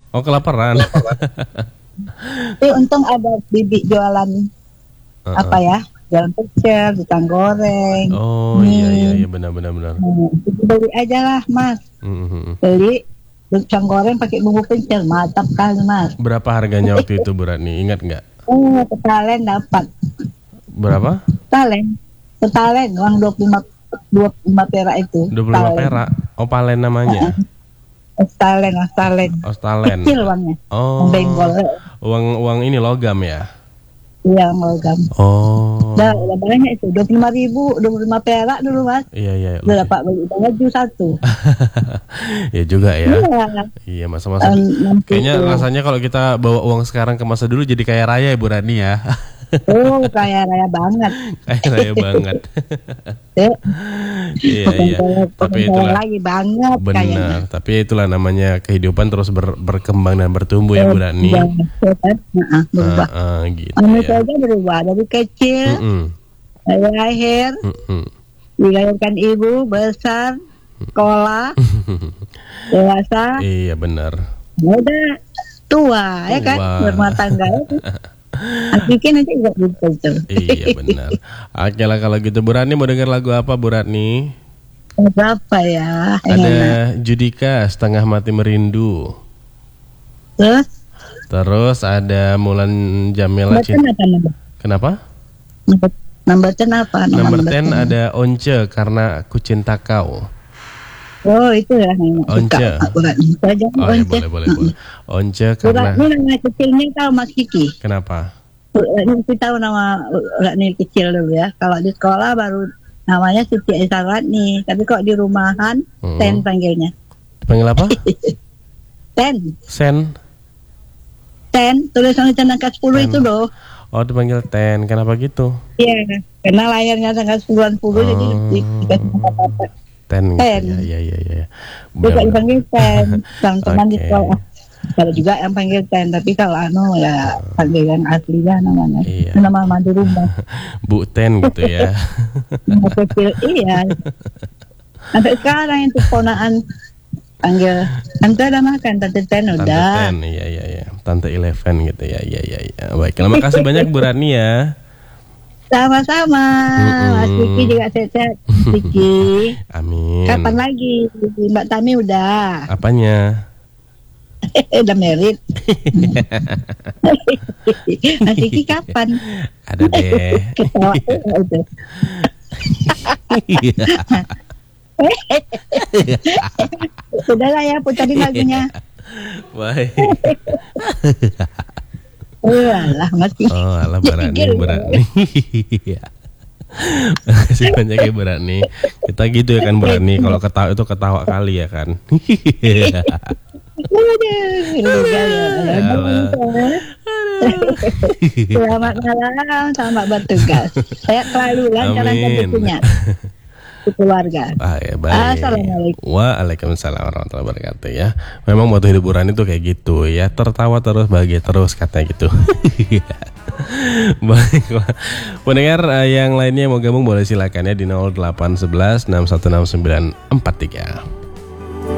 Oh, kelaparan. Tapi untung ada bibi jualan apa ya? Jualan pecel, pisang goreng. Oh iya benar. Beli aja lah Mas. Beli pisang goreng pakai bumbu pecel, mantap kali Mas. Berapa harganya waktu itu Bu Ratni? Ingat nggak? Petalen dapat. Berapa? Petalen uang 25 perak itu. 25 perak. Oh, palen namanya. Ostalen. Kecil uangnya. Oh. Benggol. Uang ini logam ya? Iya, logam. Oh. Udah banyak itu. 25.000, 25 perak dulu Mas. Iya. Udah dapat beli baju satu. Ya juga ya. Iya, masa-masa. Kayaknya rasanya kalau kita bawa uang sekarang ke masa dulu jadi kaya raya Ibu Ratni ya. Oh, kaya raya banget. Kaya raya banget. Iya. Tapi itulah lagi banget. Benar. Kayaknya. Tapi itulah namanya kehidupan terus berkembang dan bertumbuh ya Bu Ratni. Berubah. Gitu. Manusia aja berubah dari kecil, dari lahir, dilahirkan ibu, besar, sekolah, dewasa. Iya benar. Udah tua ya kan, berumah tangga itu. Bikin nanti juga gitu. Iya benar. Oke lah kalau gitu Bu Ratni mau dengar lagu apa Bu Ratni? Berapa ya? Ada Judika Setengah Mati Merindu. Terus ada Mulan Jamila Cinta. Kenapa? Number 10 apa? Number 10 ada Once Karena Ku Cinta Kau. Oh itu ya. Once. Oh ya, boleh. Once karena. Ini nama kecilnya tahu Mas Kiki. Kenapa? Ini tahu nama Ratni kecil dulu ya. Kalau di sekolah baru namanya Siti Aisyah Ratni. Tapi kok di rumahan Ten panggilnya. Panggil apa? Ten. Tulisan tanggal 10 itu loh. Oh dipanggil Ten. Kenapa gitu? Iya. Karena lahirnya tanggal 10 jadi dikasih apa-apa. Ten. Iya. Juga dipanggil Ten. Teman-teman di sekolah. Kalau juga yang panggil Ten, tapi kalau ya panggilan aslinya namanya. Iya. Nama mandi rumah. Bu Ten gitu ya. Kecil iya. Sampai sekarang itu ponaan panggil Tante udah makan, Tante Ten udah. Tante Ten, iya. Tante Eleven gitu ya. Iya. Baik, terima kasih banyak Bu Ratni ya. Sama-sama. Mas Kiki juga sehat-sehat. Kiki. Amin. Kapan lagi? Mbak Tami udah. Apanya? Udah married. Mas Kiki kapan? Ada deh. Ketawa itu. Sudahlah ya, puterin lagunya. Baik. Alah, Mas Kiki. Oh, alah berani. Makasih banyak ya Bu Ratni. Kita gitu ya kan Bu Ratni. Kalau ketawa itu ketawa kali ya kan. Selamat malam, selamat bertugas. Saya selalu lancar-lancar berpunya keluarga. Baik. Assalamualaikum. Waalaikumsalam warahmatullahi wabarakatuh ya. Memang moto hidup Bu Ratni itu kayak gitu ya. Tertawa terus, bahagia terus katanya gitu. Baiklah. Pendengar yang lainnya mau gabung boleh silakan ya di 0811 616943.